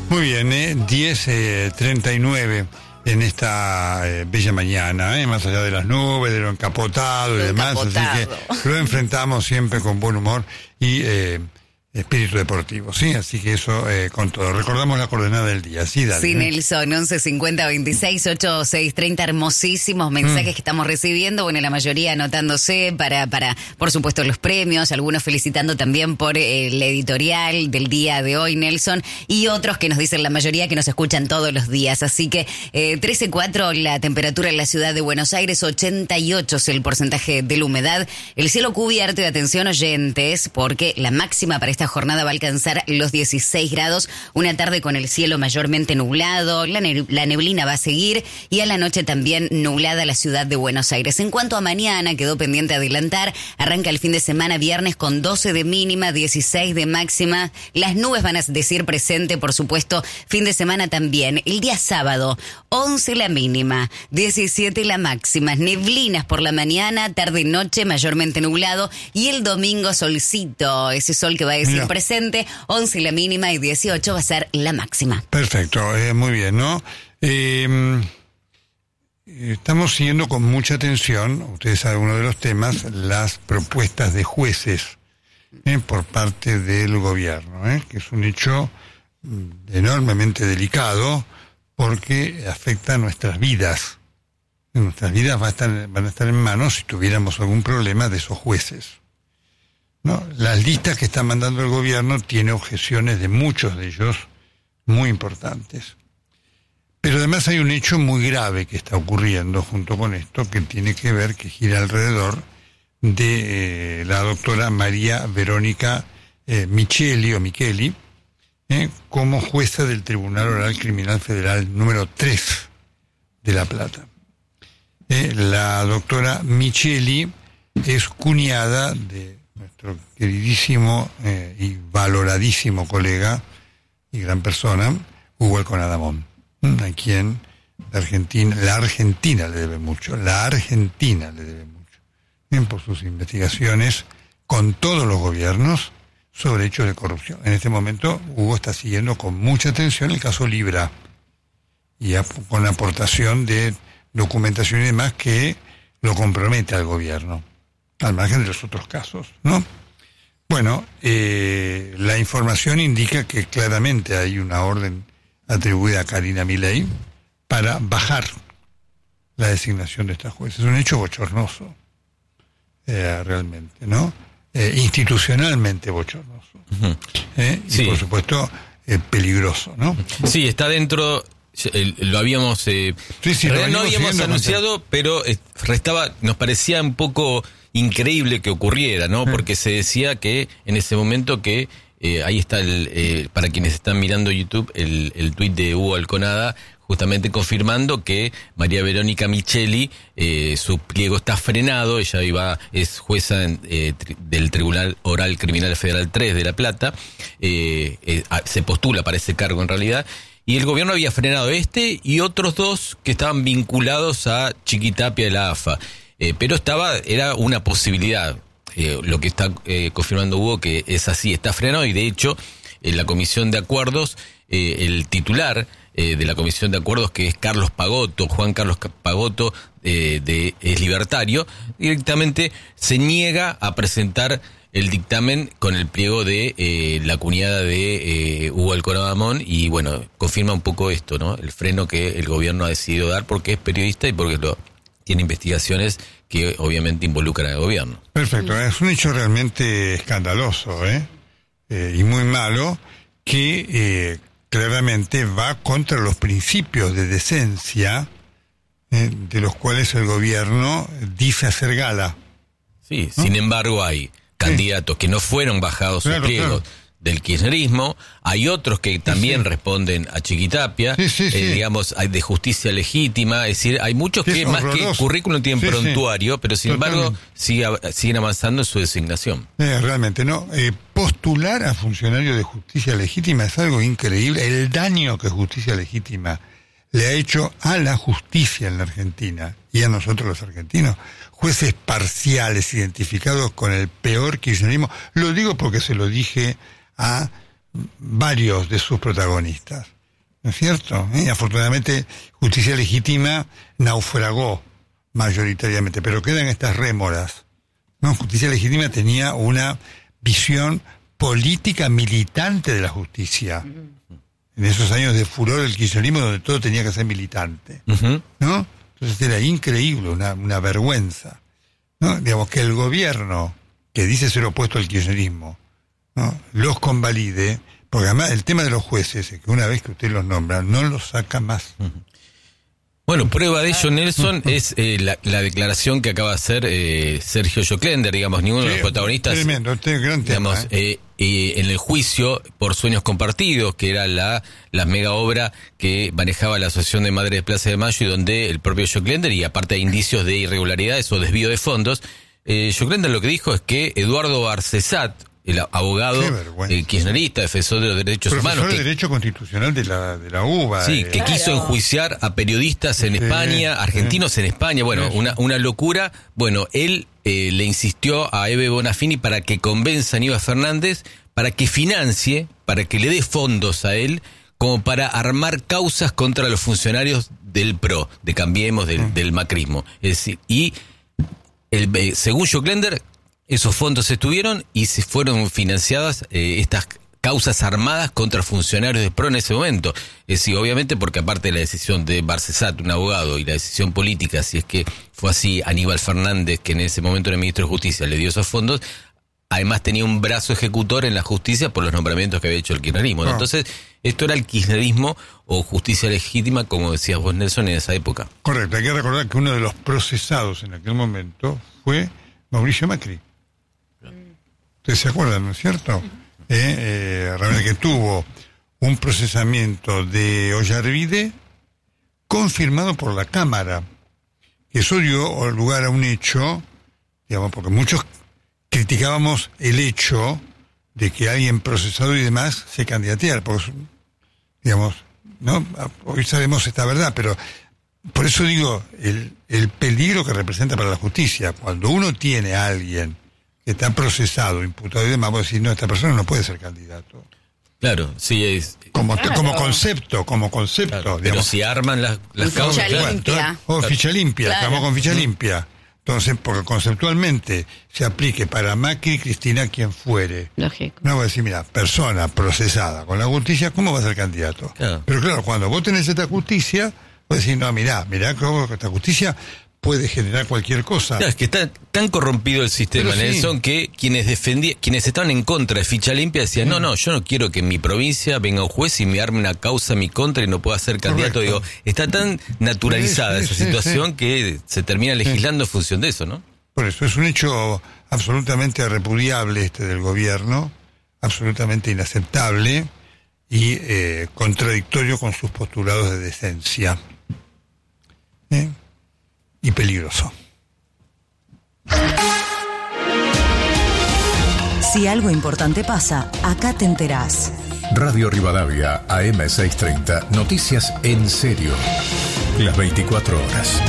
Muy bien, 10:39 en esta bella mañana, más allá de las nubes, de lo encapotado y demás, así que lo enfrentamos siempre con buen humor y espíritu deportivo, ¿sí? Así que eso con todo. Recordamos la coordenada del día, sí, dale. Sí, Nelson, 1150-26-8630, hermosísimos mensajes que estamos recibiendo, bueno, la mayoría anotándose para, por supuesto, los premios, algunos felicitando también por el editorial del día de hoy, Nelson, y otros que nos dicen la mayoría que nos escuchan todos los días, así que 13.4 la temperatura en la ciudad de Buenos Aires, 88 es el porcentaje de la humedad, el cielo cubierto, y atención oyentes, porque la máxima para esta jornada va a alcanzar los 16 grados, una tarde con el cielo mayormente nublado, la neblina va a seguir y a la noche también nublada la ciudad de Buenos Aires. En cuanto a mañana, quedó pendiente adelantar, arranca el fin de semana viernes con 12 de mínima, 16 de máxima, las nubes van a decir presente, por supuesto, fin de semana también. El día sábado, 11 la mínima, 17 la máxima, neblinas por la mañana, tarde y noche mayormente nublado, y el domingo solcito, ese sol que va a decir presente, 11 la mínima y 18 va a ser la máxima. Perfecto, muy bien, ¿no? Estamos siguiendo con mucha atención, ustedes saben, uno de los temas, las propuestas de jueces por parte del gobierno, que es un hecho enormemente delicado porque afecta a nuestras vidas. Nuestras vidas van a estar en manos, si tuviéramos algún problema, de esos jueces. ¿No? Las listas que está mandando el gobierno tiene objeciones de muchos de ellos muy importantes. Pero además hay un hecho muy grave que está ocurriendo junto con esto, que tiene que ver, que gira alrededor de la doctora María Verónica Micheli, como jueza del Tribunal Oral Criminal Federal número 3 de La Plata. La doctora Micheli es cuñada de nuestro queridísimo y valoradísimo colega y gran persona, Hugo Alconadamón, a quien la Argentina le debe mucho, bien por sus investigaciones con todos los gobiernos sobre hechos de corrupción. En este momento, Hugo está siguiendo con mucha atención el caso Libra, y con aportación de documentación y demás que lo compromete al gobierno, al margen de los otros casos, ¿no? Bueno, la información indica que claramente hay una orden atribuida a Karina Milei para bajar la designación de esta jueza. Es un hecho bochornoso, realmente, ¿no? Institucionalmente bochornoso. Uh-huh. Y por supuesto, peligroso, ¿no? Sí, está dentro... Lo habíamos no habíamos anunciado, pero nos parecía un poco increíble que ocurriera, ¿no? Porque se decía que en ese momento que ahí está para quienes están mirando YouTube el tuit de Hugo Alconada, justamente confirmando que María Verónica Micheli, su pliego está frenado. Ella es jueza del Tribunal Oral Criminal Federal 3 de La Plata, se postula para ese cargo en realidad. Y el gobierno había frenado y otros dos que estaban vinculados a Chiquitapia de la AFA. Pero era una posibilidad. Lo que está confirmando Hugo, que es así, está frenado, y de hecho, en la Comisión de Acuerdos, el titular de la Comisión de Acuerdos, que es Juan Carlos Pagotto, es libertario, directamente se niega a presentar el dictamen con el pliego de la cuñada de Hugo Alconadamón, y bueno, confirma un poco esto, ¿no? El freno que el gobierno ha decidido dar porque es periodista y porque tiene investigaciones que obviamente involucran al gobierno. Perfecto, es un hecho realmente escandaloso, y muy malo, que claramente va contra los principios de decencia de los cuales el gobierno dice hacer gala. Sí, ¿no? Sin embargo hay candidatos que no fueron bajados sus pliegos del kirchnerismo, hay otros que también responden a Chiquitapia, digamos, hay de justicia legítima, es decir, hay muchos que más que currículum tienen prontuario, pero sin embargo siguen avanzando en su designación. Realmente, ¿no? Postular a funcionarios de justicia legítima es algo increíble, el daño que justicia legítima le ha hecho a la justicia en la Argentina y a nosotros los argentinos. Jueces parciales identificados con el peor kirchnerismo. Lo digo porque se lo dije a varios de sus protagonistas. ¿no es cierto? Y afortunadamente Justicia Legítima naufragó mayoritariamente, pero quedan estas rémoras, ¿no? Justicia Legítima tenía una visión política militante de la justicia. En esos años de furor del kirchnerismo, donde todo tenía que ser militante, ¿no? Entonces era increíble, una vergüenza, ¿no? Digamos, que el gobierno, que dice ser opuesto al kirchnerismo, ¿no?, los convalide, porque además el tema de los jueces es que una vez que usted los nombra, no los saca más. Bueno, prueba de ello, Nelson, es la declaración que acaba de hacer Sergio Joclender, digamos, ninguno de los protagonistas. Tremendo, gran tema, digamos, en el juicio por Sueños Compartidos, que era la mega obra que manejaba la Asociación de Madres de Plaza de Mayo, y donde el propio Joclender, y aparte de indicios de irregularidades o desvío de fondos, Joclender lo que dijo es que Eduardo Barcesat, el abogado kirchnerista, defensor de los derechos humanos. Profesor de Derecho Constitucional de la UBA. Sí, que quiso enjuiciar a periodistas en España, argentinos en España, bueno, una locura. Bueno, él le insistió a Eve Bonafini para que convenza a Aníbal Fernández, para que financie, para que le dé fondos a él, como para armar causas contra los funcionarios del PRO, de Cambiemos, del macrismo. Es decir, y según Joclender, esos fondos estuvieron y se fueron financiadas estas causas armadas contra funcionarios de PRO en ese momento. Es decir, obviamente, porque aparte de la decisión de Barcesat, un abogado, y la decisión política, si es que fue así, Aníbal Fernández, que en ese momento era ministro de Justicia, le dio esos fondos, además tenía un brazo ejecutor en la justicia por los nombramientos que había hecho el kirchnerismo, ¿no? Entonces, esto era el kirchnerismo o justicia legítima, como decías vos, Nelson, en esa época. Correcto, hay que recordar que uno de los procesados en aquel momento fue Mauricio Macri. Ustedes se acuerdan, ¿no es cierto? Realmente que tuvo un procesamiento de Ollarvide confirmado por la Cámara. Eso dio lugar a un hecho, digamos, porque muchos criticábamos el hecho de que alguien procesado y demás se candidateara, porque, digamos, ¿no? Hoy sabemos esta verdad, pero por eso digo, el peligro que representa para la justicia, cuando uno tiene a alguien que está procesado, imputado y demás, vos decís, no, esta persona no puede ser candidato. Claro, sí es. Como concepto, claro, pero digamos, si arman las causas. Ficha limpia. Ficha limpia, claro. Estamos con ficha limpia. Entonces, porque conceptualmente se aplique para Macri, Cristina, quien fuere. Lógico. No voy a decir, mira, persona procesada con la justicia, ¿cómo va a ser candidato? Claro. Pero claro, cuando vos tenés esta justicia, vos decís, no, mirá, cómo esta justicia puede generar cualquier cosa. Claro, es que está tan corrompido el sistema, Nelson, que quienes estaban en contra de ficha limpia decían, no, yo no quiero que en mi provincia venga un juez y me arme una causa en mi contra y no pueda ser candidato. Digo, está tan naturalizada esa situación que se termina legislando en función de eso, ¿no? Por eso es un hecho absolutamente repudiable del gobierno, absolutamente inaceptable y contradictorio con sus postulados de decencia. Y peligroso. Si algo importante pasa, acá te enterás. Radio Rivadavia, AM630, noticias en serio. Las 24 horas.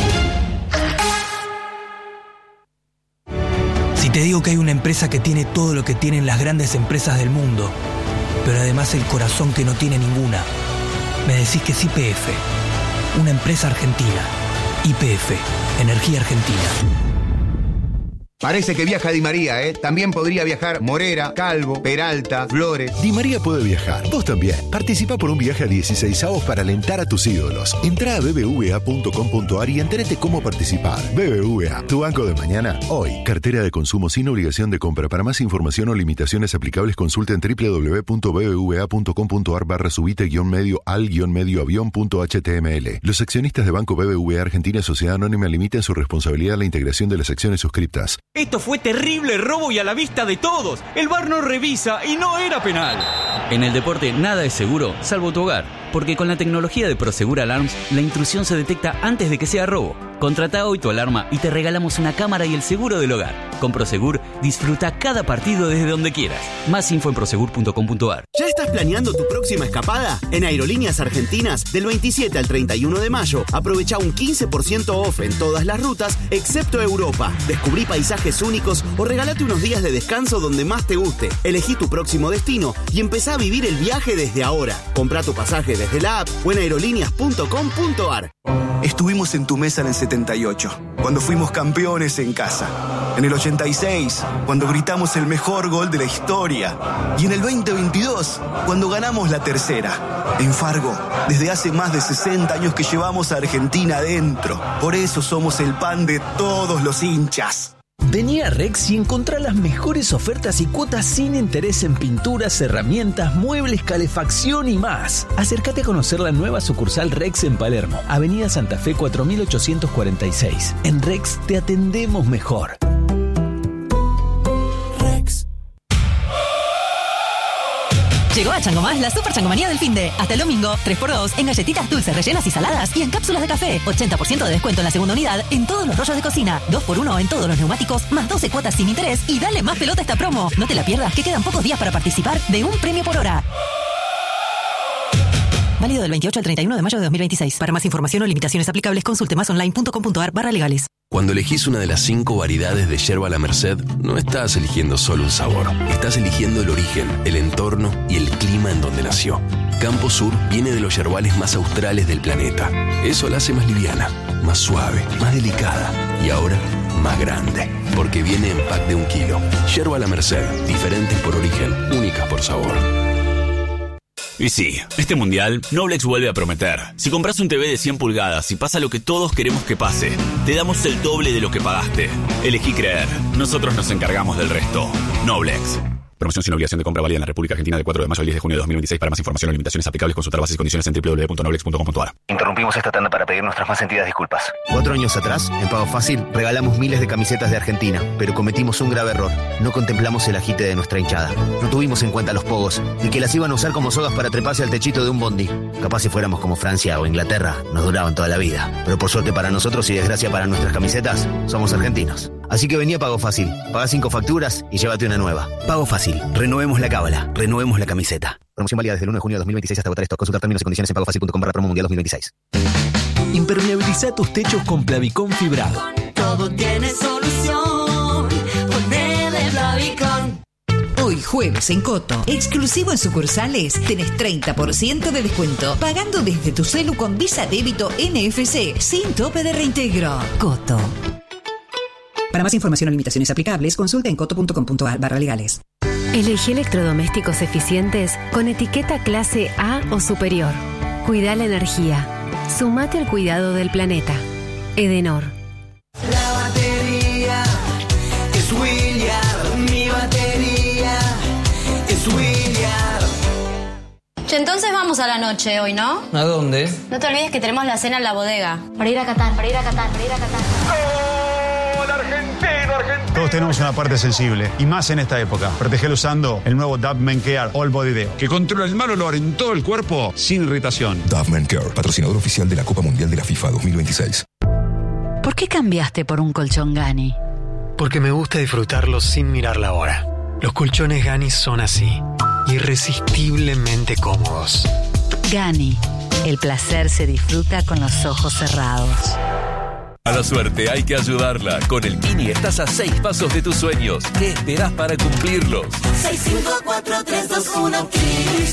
Si te digo que hay una empresa que tiene todo lo que tienen las grandes empresas del mundo, pero además el corazón que no tiene ninguna, me decís que es YPF, una empresa argentina. YPF, Energía Argentina. Parece que viaja Di María, ¿eh? También podría viajar Morera, Calvo, Peralta, Flores. Di María puede viajar. Vos también. Participa por un viaje a 16avos para alentar a tus ídolos. Entrá a bbva.com.ar y entérate cómo participar. BBVA, tu banco de mañana, hoy. Cartera de consumo sin obligación de compra. Para más información o limitaciones aplicables, consulta en www.bbva.com.ar/subite-medio-al-medio-avión.html. Los accionistas de Banco BBVA Argentina Sociedad Anónima limitan su responsabilidad en la integración de las acciones suscriptas. Esto fue terrible robo y a la vista de todos. El VAR no revisa y no era penal. En el deporte nada es seguro, salvo tu hogar. Porque con la tecnología de Prosegur Alarms, la intrusión se detecta antes de que sea robo. Contratá hoy tu alarma y te regalamos una cámara y el seguro del hogar. Con Prosegur, Disfruta cada partido desde donde quieras. Más info en prosegur.com.ar. ¿Ya estás planeando tu próxima escapada? En Aerolíneas Argentinas, del 27 al 31 de mayo, aprovecha un 15% off en todas las rutas, excepto Europa. Descubrí paisajes únicos o regálate unos días de descanso donde más te guste. Elegí tu próximo destino y empezá a vivir el viaje desde ahora. Comprá tu pasaje desde la app o en aerolíneas.com.ar. Estuvimos en tu mesa en el 78, cuando fuimos campeones en casa. En el 86, cuando gritamos el mejor gol de la historia. Y en el 2022, cuando ganamos la tercera. En Fargo, desde hace más de 60 años que llevamos a Argentina adentro. Por eso somos el pan de todos los hinchas. Vení a Rex y encontrá las mejores ofertas y cuotas sin interés en pinturas, herramientas, muebles, calefacción y más. Acércate a conocer la nueva sucursal Rex en Palermo, Avenida Santa Fe 4846. En Rex te atendemos mejor. Rex. Llegó a Changomás la super changomanía del finde. Hasta el domingo, 3x2 en galletitas dulces rellenas y saladas y en cápsulas de café. 80% de descuento en la segunda unidad en todos los rollos de cocina. 2x1 en todos los neumáticos, más 12 cuotas sin interés y dale más pelota a esta promo. No te la pierdas, que quedan pocos días para participar de un premio por hora. Válido del 28 al 31 de mayo de 2026. Para más información o limitaciones aplicables, consulte másonline.com.ar/legales. Cuando elegís una de las 5 variedades de yerba La Merced, no estás eligiendo solo un sabor. Estás eligiendo el origen, el entorno y el clima en donde nació. Campo Sur viene de los yerbales más australes del planeta. Eso la hace más liviana, más suave, más delicada y ahora más grande. Porque viene en pack de 1 kilo. Yerba La Merced, diferentes por origen, únicas por sabor. Y sí, este mundial, Noblex vuelve a prometer. Si compras un TV de 100 pulgadas y pasa lo que todos queremos que pase, te damos el doble de lo que pagaste. Elegí creer. Nosotros nos encargamos del resto. Noblex. Promoción sin obligación de compra válida en la República Argentina del 4 de mayo al 10 de junio de 2026. Para más información o limitaciones aplicables, consultar bases y condiciones en www.noblex.com.ar. Interrumpimos esta tanda para pedir nuestras más sentidas disculpas. 4 años atrás, en Pago Fácil, regalamos miles de camisetas de Argentina, pero cometimos un grave error. No contemplamos el agite de nuestra hinchada. No tuvimos en cuenta los pogos y que las iban a usar como sogas para treparse al techito de un bondi. Capaz si fuéramos como Francia o Inglaterra, nos duraban toda la vida. Pero por suerte para nosotros y desgracia para nuestras camisetas, somos argentinos. Así que vení a Pago Fácil, paga 5 facturas y llévate una nueva. Pago Fácil, renovemos la cábala, renovemos la camiseta. Promoción válida desde el 1 de junio de 2026 hasta agotar esto. Consultar términos y condiciones en pagofacil.com/promo mundial 2026. Impermeabiliza tus techos con Plavicón fibrado. Todo tiene solución. Ponele Plavicón. Hoy jueves en Coto, exclusivo en sucursales, tenés 30% de descuento, pagando desde tu celu con Visa Débito NFC, sin tope de reintegro. Coto. Para más información o limitaciones aplicables, consulta en coto.com.ar/legales. Elegí electrodomésticos eficientes con etiqueta clase A o superior. Cuida la energía. Sumate al cuidado del planeta. Edenor. La batería es William. Mi batería es William. Che, entonces vamos a la noche hoy, ¿no? ¿A dónde? No te olvides que tenemos la cena en la bodega. Para ir a Qatar. Todos tenemos una parte sensible, y más en esta época. Protegelo usando el nuevo Dove Men Care All Body Deo, que controla el mal olor en todo el cuerpo sin irritación. Dove Men Care, patrocinador oficial de la Copa Mundial de la FIFA 2026. ¿Por qué cambiaste por un colchón Gani? Porque me gusta disfrutarlo sin mirar la hora. Los colchones Gani son así, irresistiblemente cómodos. Gani, el placer se disfruta con los ojos cerrados. A la suerte hay que ayudarla. Con el Kini estás a 6 pasos de tus sueños. ¿Qué esperás para cumplirlos? 654-321 Kini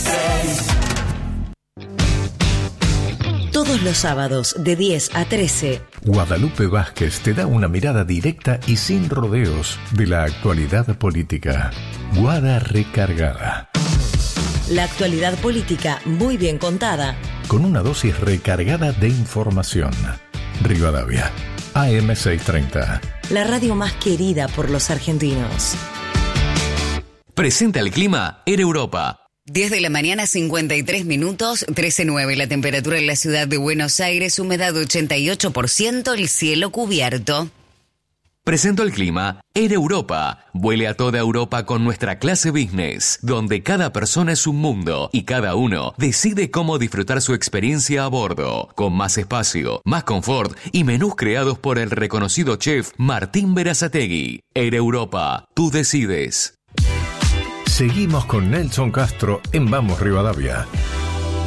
6. Todos los sábados de 10 a 13. Guadalupe Vázquez te da una mirada directa y sin rodeos de la actualidad política. Guada Recargada. La actualidad política muy bien contada. Con una dosis recargada de información. Rivadavia, AM630. La radio más querida por los argentinos. Presenta el clima en Europa. 10 de la mañana, 53 minutos, 13:09. La temperatura en la ciudad de Buenos Aires, humedad 88%, el cielo cubierto. Presentó el clima Air Europa. Vuele a toda Europa con nuestra clase business, donde cada persona es un mundo y cada uno decide cómo disfrutar su experiencia a bordo, con más espacio, más confort y menús creados por el reconocido chef Martín Berazategui. Air Europa, tú decides. Seguimos con Nelson Castro en Vamos Rivadavia.